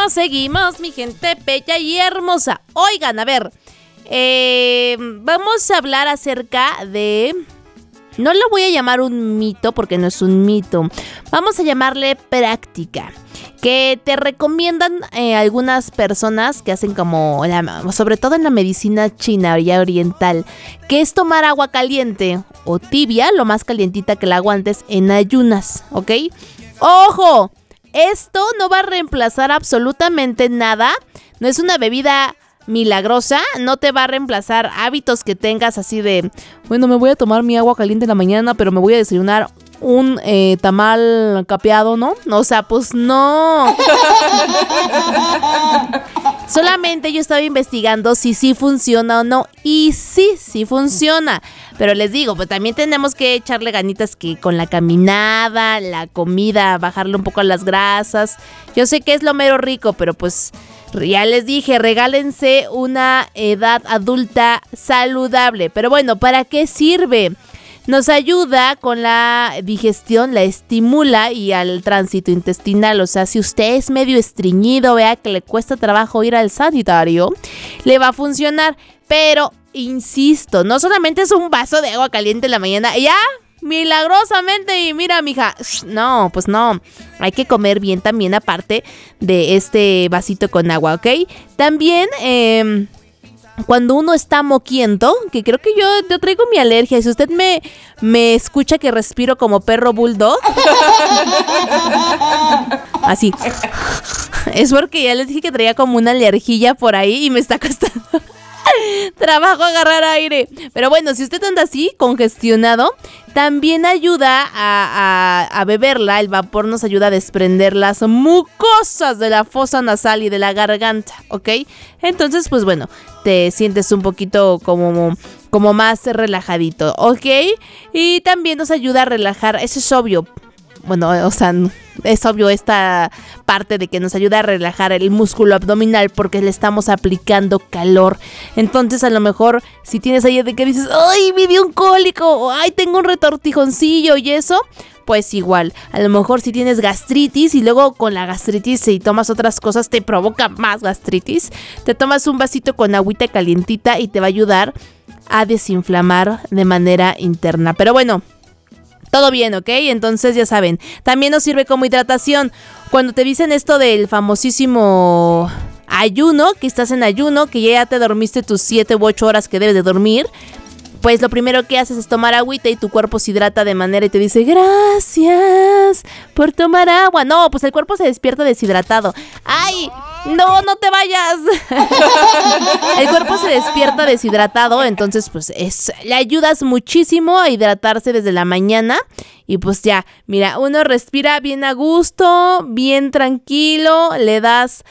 seguimos, mi gente bella y hermosa. Oigan, a ver, vamos a hablar acerca de... No lo voy a llamar un mito porque no es un mito. Vamos a llamarle práctica. Que te recomiendan algunas personas que hacen como, sobre todo en la medicina china y oriental, que es tomar agua caliente o tibia, lo más calientita que la aguantes, en ayunas, ¿ok? ¡Ojo! Esto no va a reemplazar absolutamente nada. No es una bebida milagrosa, no te va a reemplazar hábitos que tengas así de, bueno, me voy a tomar mi agua caliente en la mañana, pero me voy a desayunar un tamal capeado, ¿no? O sea, pues no. Solamente yo estaba investigando si sí funciona o no. Y sí funciona. Pero les digo, pues también tenemos que echarle ganitas que con la caminada, la comida, bajarle un poco a las grasas. Yo sé que es lo mero rico, pero pues ya les dije, regálense una edad adulta saludable. Pero bueno, ¿para qué sirve? Nos ayuda con la digestión, la estimula y al tránsito intestinal. O sea, si usted es medio estreñido, vea que le cuesta trabajo ir al sanitario, le va a funcionar. Pero, insisto, no solamente es un vaso de agua caliente en la mañana, ya, milagrosamente, y mira, mija, no, pues no. Hay que comer bien también aparte de este vasito con agua, ¿ok? También, cuando uno está moquiento, que creo que yo traigo mi alergia. Si usted me escucha que respiro como perro bulldog, así, es porque ya les dije que traía como una alergilla por ahí y me está costando trabajo agarrar aire. Pero bueno, si usted anda así, congestionado, también ayuda a beberla. El vapor nos ayuda a desprender las mucosas de la fosa nasal y de la garganta, ¿ok? Entonces, pues bueno, te sientes un poquito como más relajadito, ¿ok? Y también nos ayuda a relajar, eso es obvio. Bueno, o sea, es obvio esta parte de que nos ayuda a relajar el músculo abdominal porque le estamos aplicando calor. Entonces, a lo mejor, si tienes ahí de que dices, ¡ay, me dio un cólico! O, ¡ay, tengo un retortijoncillo! Y eso, pues igual. A lo mejor si tienes gastritis y luego con la gastritis, si tomas otras cosas, te provoca más gastritis. Te tomas un vasito con agüita calientita y te va a ayudar a desinflamar de manera interna. Pero bueno, todo bien, ¿ok? Entonces ya saben, también nos sirve como hidratación. Cuando te dicen esto del famosísimo ayuno, que estás en ayuno, que ya te dormiste tus 7 u 8 horas que debes de dormir, pues lo primero que haces es tomar agüita y tu cuerpo se hidrata de manera y te dice, gracias por tomar agua. No, pues el cuerpo se despierta deshidratado. ¡Ay! No te vayas. El cuerpo se despierta deshidratado, entonces pues le ayudas muchísimo a hidratarse desde la mañana. Y pues ya, mira, uno respira bien a gusto, bien tranquilo, le das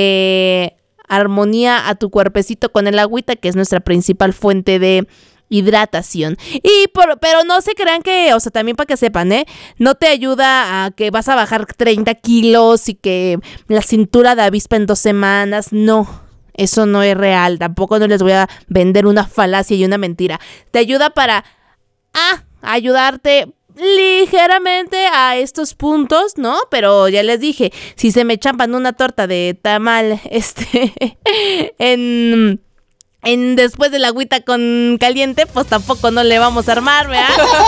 armonía a tu cuerpecito con el agüita, que es nuestra principal fuente de hidratación. Pero no se crean que, o sea, también para que sepan, no te ayuda a que vas a bajar 30 kilos y que la cintura de avispa en 2 semanas. No, eso no es real. Tampoco no les voy a vender una falacia y una mentira. Te ayuda para ayudarte ligeramente a estos puntos, ¿no? Pero ya les dije, si se me champan una torta de tamal después de la agüita con caliente, pues tampoco no le vamos a armar, ¿verdad?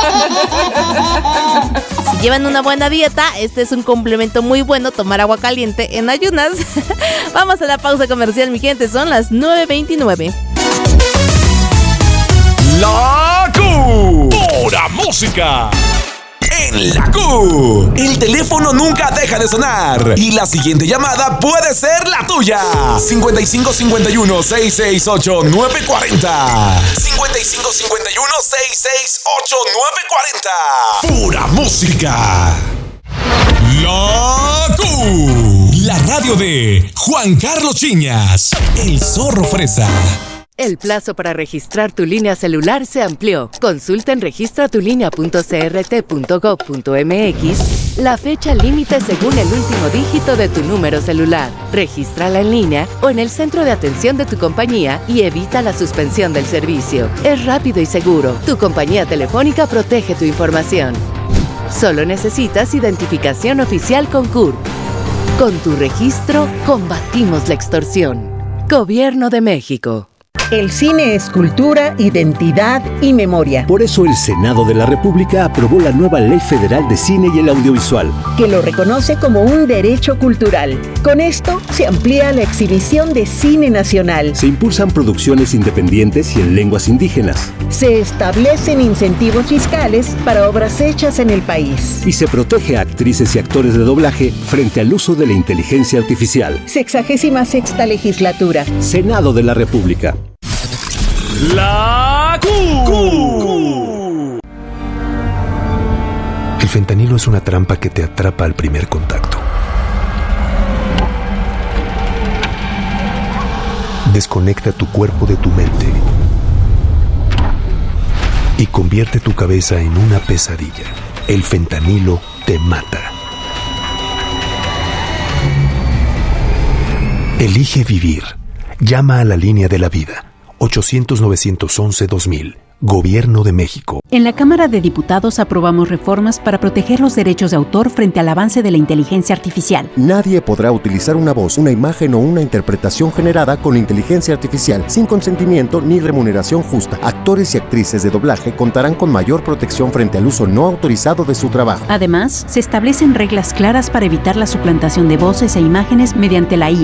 Si llevan una buena dieta, este es un complemento muy bueno, tomar agua caliente en ayunas. Vamos a la pausa comercial, mi gente, son las 9:29. La Q, pura música. En la Q, el teléfono nunca deja de sonar y la siguiente llamada puede ser la tuya. 5551-668-940. 5551-668-940. Pura música. La Q, la radio de Juan Carlos Chiñas, el zorro fresa. El plazo para registrar tu línea celular se amplió. Consulta en registratulinea.crt.gov.mx la fecha límite según el último dígito de tu número celular. Regístrala en línea o en el centro de atención de tu compañía y evita la suspensión del servicio. Es rápido y seguro. Tu compañía telefónica protege tu información. Solo necesitas identificación oficial con CURP. Con tu registro, combatimos la extorsión. Gobierno de México. El cine es cultura, identidad y memoria. Por eso el Senado de la República aprobó la nueva Ley Federal de Cine y el Audiovisual, que lo reconoce como un derecho cultural. Con esto se amplía la exhibición de cine nacional. Se impulsan producciones independientes y en lenguas indígenas. Se establecen incentivos fiscales para obras hechas en el país. Y se protege a actrices y actores de doblaje frente al uso de la inteligencia artificial. 66ª legislatura. Senado de la República. La Q. El fentanilo es una trampa que te atrapa al primer contacto. Desconecta tu cuerpo de tu mente y convierte tu cabeza en una pesadilla. El fentanilo te mata. Elige vivir. Llama a la línea de la vida. 800-911-2000. Gobierno de México. En la Cámara de Diputados aprobamos reformas para proteger los derechos de autor frente al avance de la inteligencia artificial. Nadie podrá utilizar una voz, una imagen o una interpretación generada con inteligencia artificial sin consentimiento ni remuneración justa. Actores y actrices de doblaje contarán con mayor protección frente al uso no autorizado de su trabajo. Además, se establecen reglas claras para evitar la suplantación de voces e imágenes mediante la IA.